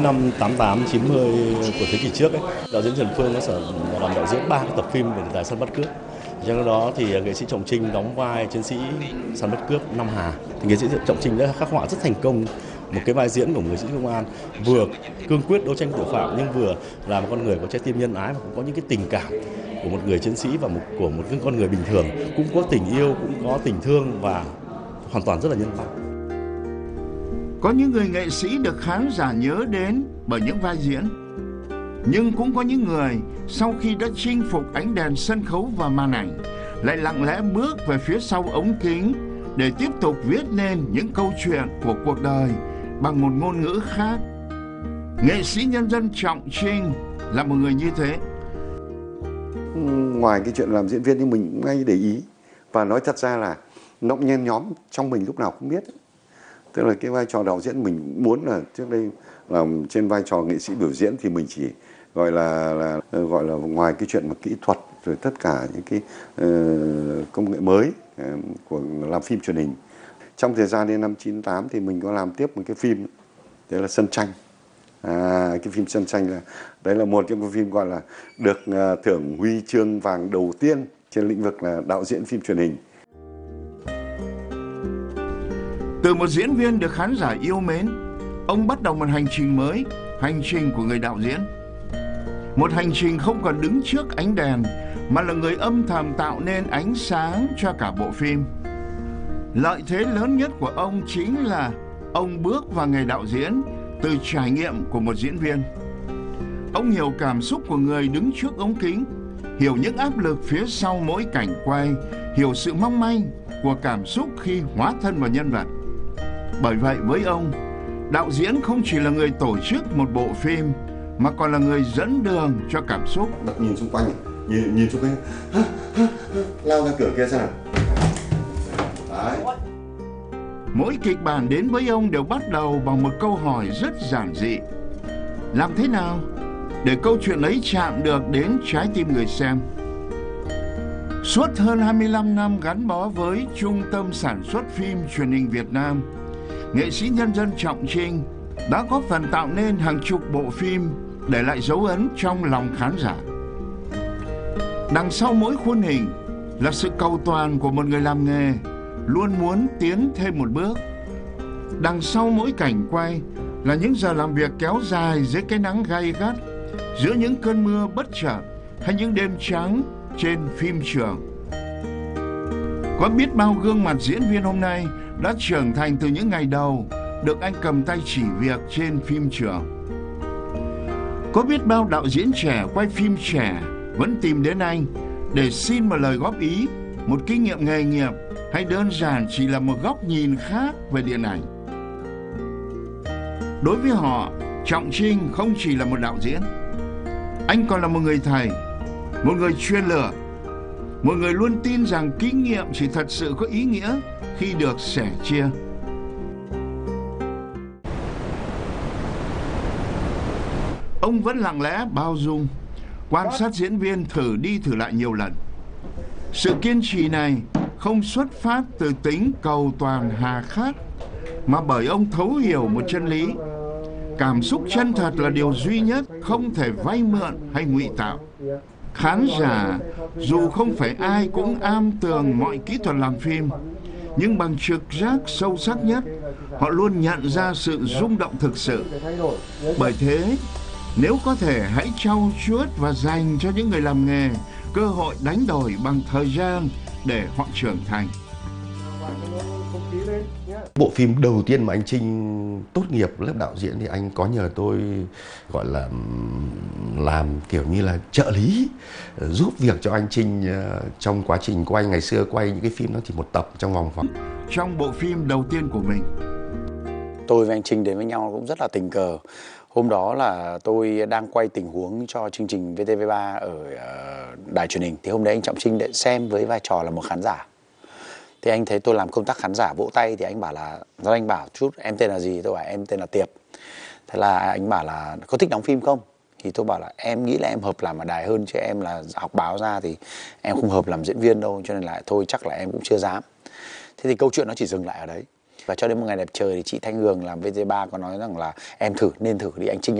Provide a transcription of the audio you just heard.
năm 88, 90 của thế kỷ trước ấy, đạo diễn Trần Phương đã làm đạo diễn 3 tập phim về đề tài săn bắt cướp. Trong đó thì nghệ sĩ Trọng Trinh đóng vai chiến sĩ săn bắt cướp Nam Hà. Thì nghệ sĩ Trọng Trinh đã khắc họa rất thành công một cái vai diễn của người sĩ công an, vừa cương quyết đấu tranh tội phạm nhưng vừa là một con người có trái tim nhân ái và cũng có những cái tình cảm của một người chiến sĩ và của một cái con người bình thường, cũng có tình yêu, cũng có tình thương và hoàn toàn rất là nhân văn. Có những người nghệ sĩ được khán giả nhớ đến bởi những vai diễn, nhưng cũng có những người sau khi đã chinh phục ánh đèn sân khấu và màn ảnh lại lặng lẽ bước về phía sau ống kính để tiếp tục viết nên những câu chuyện của cuộc đời bằng một ngôn ngữ khác. Nghệ sĩ nhân dân Trọng Trinh là một người như thế. Ngoài cái chuyện làm diễn viên thì mình cũng ngay để ý, và nói thật ra là nó cũng nhen nhóm trong mình lúc nào cũng biết. Tức là cái vai trò đạo diễn mình muốn là trước đây làm trên vai trò nghệ sĩ biểu diễn thì mình chỉ gọi là ngoài cái chuyện mà kỹ thuật rồi tất cả những cái công nghệ mới của làm phim truyền hình. Trong thời gian đến năm 98 thì mình có làm tiếp một cái phim, đấy là Sân Tranh. Cái phim Sân Tranh là đấy là một trong những phim gọi là được thưởng huy chương vàng đầu tiên trên lĩnh vực là đạo diễn phim truyền hình. Từ một diễn viên được khán giả yêu mến, ông bắt đầu một hành trình mới, hành trình của người đạo diễn. Một hành trình không còn đứng trước ánh đèn, mà là người âm thầm tạo nên ánh sáng cho cả bộ phim. Lợi thế lớn nhất của ông chính là ông bước vào nghề đạo diễn từ trải nghiệm của một diễn viên. Ông hiểu cảm xúc của người đứng trước ống kính, hiểu những áp lực phía sau mỗi cảnh quay, hiểu sự mong manh của cảm xúc khi hóa thân vào nhân vật. Bởi vậy với ông, đạo diễn không chỉ là người tổ chức một bộ phim, mà còn là người dẫn đường cho cảm xúc. Nhìn xung quanh, nhìn xung quanh, lao ra cửa kia xem nào. Đấy. Mỗi kịch bản đến với ông đều bắt đầu bằng một câu hỏi rất giản dị. Làm thế nào để câu chuyện ấy chạm được đến trái tim người xem? Suốt hơn 25 năm gắn bó với Trung tâm Sản xuất Phim Truyền hình Việt Nam, nghệ sĩ nhân dân Trọng Trinh đã góp phần tạo nên hàng chục bộ phim để lại dấu ấn trong lòng khán giả. Đằng sau mỗi khuôn hình là sự cầu toàn của một người làm nghề, luôn muốn tiến thêm một bước. Đằng sau mỗi cảnh quay là những giờ làm việc kéo dài dưới cái nắng gay gắt, giữa những cơn mưa bất chợt hay những đêm trắng trên phim trường. Có biết bao gương mặt diễn viên hôm nay đã trưởng thành từ những ngày đầu được anh cầm tay chỉ việc trên phim trường. Có biết bao đạo diễn trẻ quay phim trẻ vẫn tìm đến anh để xin một lời góp ý, một kinh nghiệm nghề nghiệp, hay đơn giản chỉ là một góc nhìn khác về điện ảnh. Đối với họ, Trọng Trinh không chỉ là một đạo diễn, anh còn là một người thầy, một người chuyên lửa, một người luôn tin rằng kinh nghiệm chỉ thật sự có ý nghĩa khi được sẻ chia. Ông vẫn lặng lẽ bao dung, quan sát diễn viên thử đi thử lại nhiều lần. Sự kiên trì này không xuất phát từ tính cầu toàn hà khắc, mà bởi ông thấu hiểu một chân lý: cảm xúc chân thật là điều duy nhất không thể vay mượn hay ngụy tạo. Khán giả dù không phải ai cũng am tường mọi kỹ thuật làm phim, nhưng bằng trực giác sâu sắc nhất, họ luôn nhận ra sự rung động thực sự. Bởi thế, nếu có thể hãy trau chuốt và dành cho những người làm nghề cơ hội đánh đổi bằng thời gian để họ trưởng thành. Bộ phim đầu tiên mà anh Trinh tốt nghiệp lớp đạo diễn thì anh có nhờ tôi gọi là làm kiểu như là trợ lý, giúp việc cho anh Trinh trong quá trình quay. Ngày xưa quay những cái phim nó chỉ một tập trong vòng khoảng. Trong bộ phim đầu tiên của mình, tôi và anh Trinh đến với nhau cũng rất là tình cờ. Hôm đó là tôi đang quay tình huống cho chương trình VTV3 ở đài truyền hình. Thì hôm đấy anh Trọng Trinh đã xem với vai trò là một khán giả. Thì anh thấy tôi làm công tác khán giả vỗ tay thì anh bảo là, do anh bảo chút em tên là gì, tôi bảo em tên là Tiệp. Thế là anh bảo là có thích đóng phim không? Thì tôi bảo là em nghĩ là em hợp làm ở đài hơn, chứ em là học báo ra thì em không hợp làm diễn viên đâu, cho nên là thôi chắc là em cũng chưa dám. Thế thì câu chuyện nó chỉ dừng lại ở đấy. Và cho đến một ngày đẹp trời thì chị Thanh Hường làm VTV3 có nói rằng là em nên thử đi, anh Trinh